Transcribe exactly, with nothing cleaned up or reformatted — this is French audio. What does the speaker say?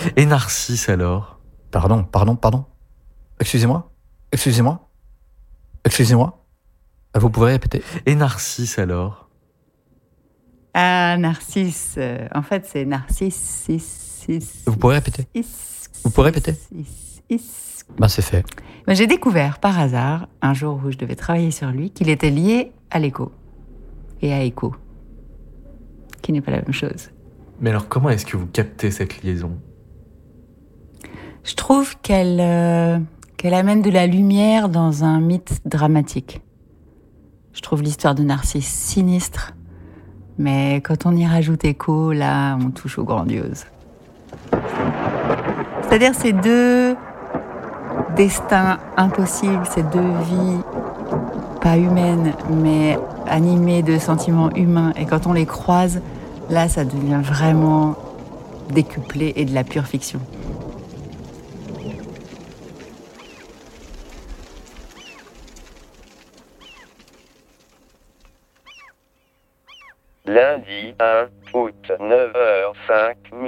Et Narcisse alors? Pardon, pardon, pardon. Excusez-moi, excusez-moi, excusez-moi. Vous pouvez répéter? Et Narcisse alors? Ah, Narcisse. euh, en fait, c'est Narcisse. cis, cis, Vous pourrez répéter? cis, Vous pourrez répéter? cis, cis. Ben c'est fait. Ben, j'ai découvert par hasard, un jour où je devais travailler sur lui, qu'il était lié à l'écho. Et à écho. Qui n'est pas la même chose. Mais alors comment est-ce que vous captez cette liaison? Je trouve qu'elle euh, qu'elle amène de la lumière dans un mythe dramatique. Je trouve l'histoire de Narcisse sinistre, mais quand on y rajoute écho, là, on touche au grandiose. C'est-à-dire ces deux destins impossibles, ces deux vies pas humaines, mais animées de sentiments humains. Et quand on les croise, là, ça devient vraiment décuplé et de la pure fiction. Lundi un août, neuf heures cinq.